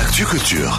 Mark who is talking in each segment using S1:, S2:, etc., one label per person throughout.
S1: Actu Culture.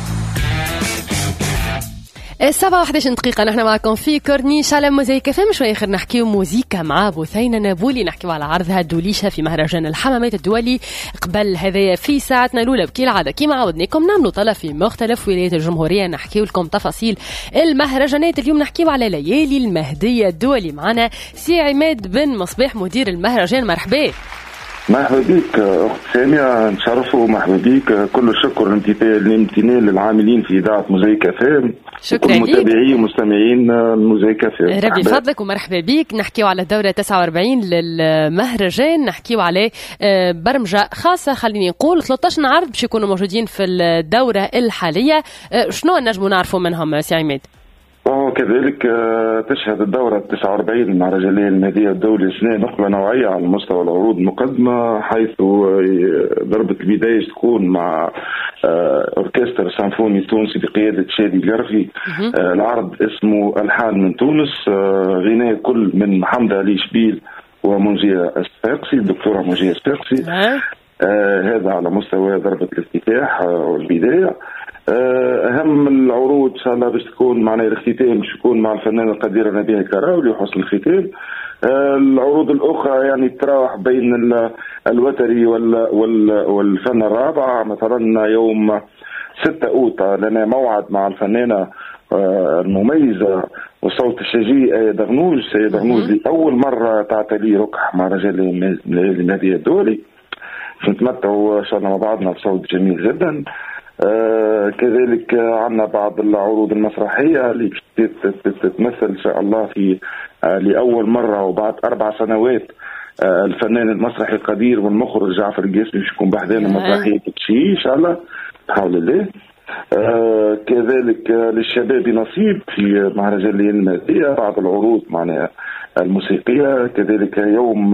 S2: 7:11 نحن معكم في كورنيش على موزايك فم. شوي خير نحكيو موزيكا مع بثينة نابولي، نحكيو على عرضها دوليشة في مهرجان الحمامات الدولي. قبل هذايا في ساعتنا الأولى بكل عادة كيما عودناكم نعملوا طلب في مختلف ولايات الجمهورية، نحكيو لكم تفاصيل المهرجانات. اليوم نحكيو على ليالي المهدية الدولي. معنا سي عماد بن مصباح مدير المهرجان. مرحبا.
S3: مرحبا بك أخت سامية، نشرفوا. مرحبا بك. كل الشكر الامتنان للعاملين في إذاعة موزايك فام.
S2: شكرا لك.
S3: متابعي ومستمعين موزايك فام.
S2: ربي فضلك ومرحبا بك. نحكيو على الدورة 49 للمهرجان، نحكيو على برمجة خاصة. خليني نقول 13 عرض باش يكونوا موجودين في الدورة الحالية. شنو نجموا نعرفوا منهم سي عماد؟
S3: وكذلك تشهد الدورة 49 المهرجانية المهدية الدولي سنة نقلة نوعية على مستوى العروض المقدمة، حيث ضربة البداية تكون مع أوركسترا سيمفوني تونسي بقيادة شادي القرفي. العرض اسمه ألحان من تونس، غناء كل من محمد علي شبيل ومنجية الصفاقسي، الدكتورة منجية الصفاقسي. هذا على مستوى ضربة الافتتاح والبداية. أهم العروض إن شاء الله باش تكون معنا الاختتام باش يكون مع الفنانة القديرة نبيها الكراولي وحسن الختام. العروض الأخرى يعني تراوح بين الوتري والفن الرابع. مثلا يوم 6 أوت لنا موعد مع الفنانة المميزة والصوت الشجي آية دغنوج. آية دغنوج لأول مرة تعتلي ركح مهرجان المهدية الدولي. نتمتعوا إن شاء الله مع بعضنا بصوت جميل جدا. كذلك عندنا بعض العروض المسرحية اللي تتمثل إن شاء الله في لأول مرة وبعد 4 سنوات. الفنان المسرحي القدير والمخرج جعفر القاسمي باش يكون بحذانا مسرحية تشي إن شاء الله بحول الله. كذلك للشباب نصيب في مهرجان ليالي المهدية بعض العروض معناها الموسيقية. كذلك يوم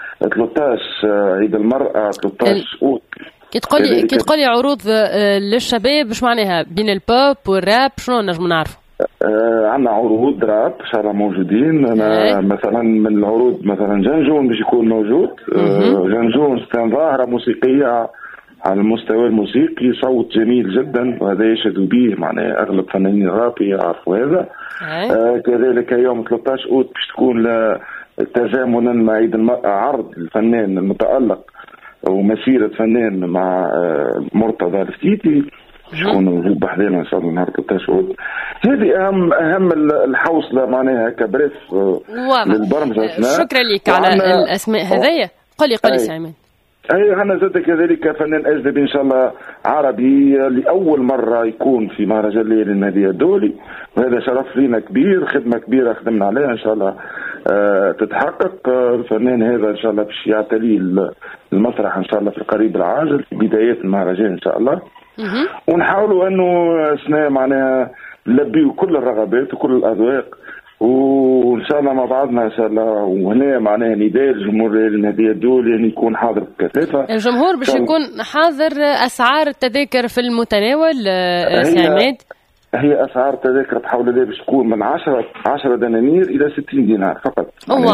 S3: 13 عيد المرأة 13 أوت.
S2: كي تقولي عروض للشباب باش معناها بين البوب والراب شنو نجم نعرف؟
S3: عندنا عروض راب ان شاء الله موجودين. انا مثلا من العروض مثلا جنجون باش يكون موجود. جنجون ظاهرة موسيقية على المستوى الموسيقي، صوت جميل جدا وهذا يشهد به معناها اغلب فنانين الراب يعرفوا هذا. كذلك يوم 13 اوت باش تكون تزامنا مع عيد المرأة عرض الفنان المتألق ومسيرة فنان مع مرتضى الفتيتي شكون موجود بحذانا ان شاء الله نهار 13. هذه اهم الحوصله معناها كبريف للبرمجه.
S2: شكرا لك على الاسماء هذيا. قولي سي عماد.
S3: انا زاد كذلك فنان اجنبي ان شاء الله عربي لاول مره يكون في مهرجان ليالي المهدية الدولي، وهذا شرف لينا كبير. خدمه كبيره خدمنا عليها ان شاء الله تتحقق. الفنان هذا ان شاء الله باش يعتلي المسرح ان شاء الله في القريب العاجل في بدايات المهرجان ان شاء الله. ونحاولوا انه سنة معناها نلبيوا كل الرغبات وكل الاذواق، وان شاء الله مع بعضنا ان شاء الله. وهنا معناها نداء الجمهور المهدية الدولي ان يكون حاضر بكثافه.
S2: الجمهور باش يكون حاضر. اسعار التذاكر في المتناول سي عماد؟
S3: هي اسعار تذاكر بحول الله باش تكون من 10 دنانير الى 60 دينار فقط.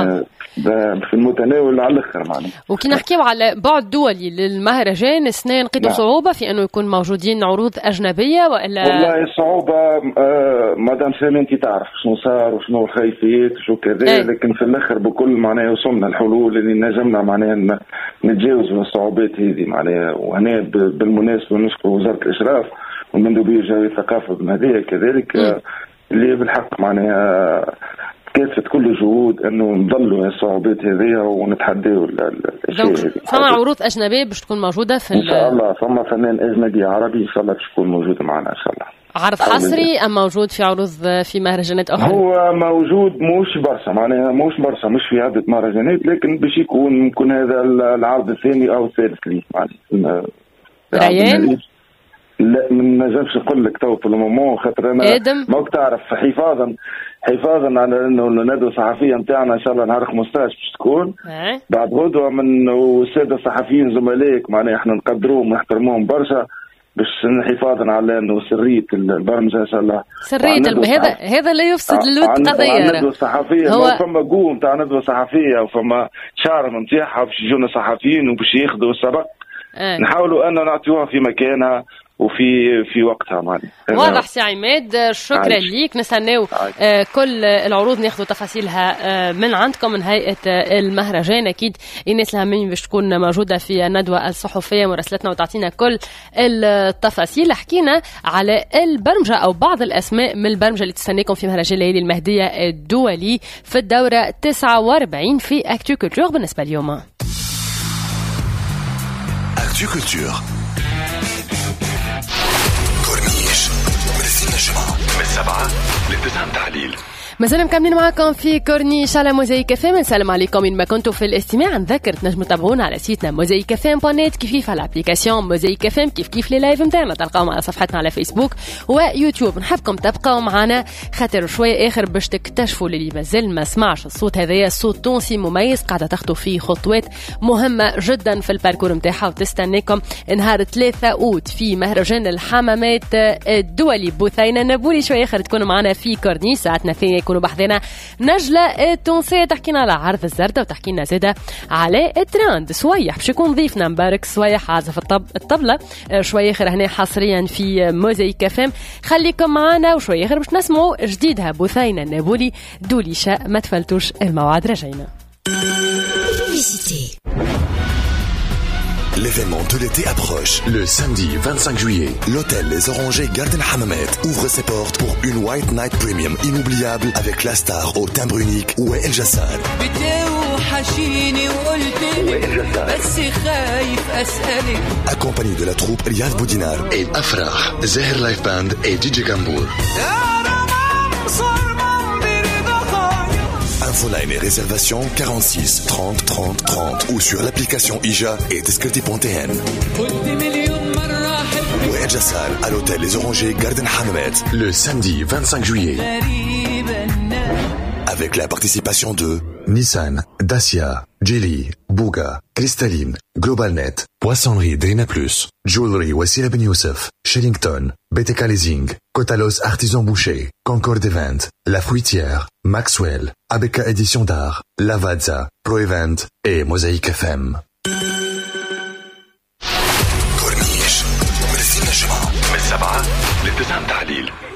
S3: في المتناول على الاخر معناها.
S2: وكي نحكيو على بعد دولي للمهرجان السنه لقيتوا صعوبه في انه يكون موجودين عروض اجنبيه ولا؟ والله
S3: الصعوبه مدام سامي انت تعرف شنو صار وشنو الخيفيات وشو كذا. لكن في الاخر بكل معناها وصلنا الحلول اللي نجمنا معناها نتجاوزوا الصعوبات هذه معناها. وهنا بالمناسبه نشكر وزاره الاشراف والمندوبية الجوية الثقافة بالمهدية كذلك اللي بالحق معناها كافت كل جهود انه نضلوا الصعوبات هذه ونتحداوا الاشياء هذه.
S2: فما عروض اجنبيه باش تكون موجوده في
S3: ان شاء الله. فما فنان اجنبي عربي ان شاء الله باش يكون موجود معنا ان شاء الله.
S2: عرض حصري ام موجود في عروض في مهرجانات اخرى؟
S3: هو موجود مش برشا معناها مش في عده مهرجانات، لكن باش يكون هذا العرض الثاني او الثالث لي معناها.
S2: ريان
S3: لا ما نجمش نقول لك تو في المومون خاطر انا ما تعرف حفاظا على انه الندوه الصحفيه نتاعنا ان شاء الله نهار 15 باش تكون بعد غدوه من الساده الصحفيين زملائك معناها احنا نقدروهم ونحترموهم برشا باش حفاظا على انه سريه البرمجه ان شاء الله.
S2: سريه هذا لا يفسد الود قضيه.
S3: الندوه الصحفيه فما قوم تاع ندوه صحفيه وفما شارم نتاعها باش يجونا صحفيين وباش ياخذوا السبق. نحاولوا ان نعطيوها في مكانها وفي وقتها معنا.
S2: واضح سي عماد، شكرا ليك. نستناو كل العروض ناخذوا تفاصيلها من عندكم من هيئة المهرجان. أكيد الناس الهامين باش تكون موجودة في الندوة الصحفية مراسلتنا وتعطينا كل التفاصيل. حكينا على البرمجة أو بعض الأسماء من البرمجة اللي تستناكم في مهرجان الليالي المهدية الدولي في الدورة 49 في أكتو كولتور. بالنسبة اليوم
S1: أكتو كولتور كورنيش من 7 ل9 تحليل.
S2: مازال مكملين معكم في كورنيش على موزايك اف ام. نسلم عليكم من ما كنتوا في الاستماع. نذكر تنجموا تتابعونا على سيتنا موزايك اف ام.net، كيف على الابليكاسيون موزايك اف ام، كيف لي لايف نتاعنا تلقاوهم على صفحتنا على فيسبوك ويوتيوب. نحبكم تبقاو معنا خاطر شويه اخر باش تكتشفوا اللي مازال ما سمعش الصوت هذايا. صوت تونسي مميز قاعده تاخذوا فيه خطوات مهمه جدا في الباركور نتاعها، وتستناكم نهار 3 أوت في مهرجان الحمامات الدولي بوثينة نابولي. شويه اخر تكونوا معنا في كورنيش. ساعتنا الثانيه يكونوا بحذنا نجلة التونسية تحكينا على عرض الزردة، وتحكينا زادة على التراند. صويح باش يكون ضيفنا مبارك صويح عازف الطبلة. شوية آخر هنا حصريا في موزايك اف ام. خليكم معنا وشوية آخر باش نسمعوا جديدها بوثينة نابولي دوليشة. ما تفلتوش الموعد، رجعنا.
S1: L'événement de l'été approche. Le samedi 25 juillet, l'hôtel Les Orangers Garden Hammamet ouvre ses portes pour une White Night Premium inoubliable avec la star au timbre unique Wael Jassar. Accompagné de la troupe Riyad Boudinar et Afrah, Zahir Life Band et DJ Gambour. Infoline et réservation 46 30 30 30 ou sur l'application IJA et Descripti.tn. Wael Jassar à l'hôtel Les Orangers Garden Hammamet le samedi 25 juillet. Avec la participation de Nissan, Dacia, Geely, Bouga, Cristalline, Globalnet, Poissonnerie Drina Plus, Jewelry Wassila Ben Youssef, Shellington, BTK Leasing, Cotalos Artisan Boucher, Concord Event, La Fruitière, Maxwell, ABK Édition d'Art, Lavazza, Pro Event et Mosaïque FM. Corniche, من 7 ل9 تحليل.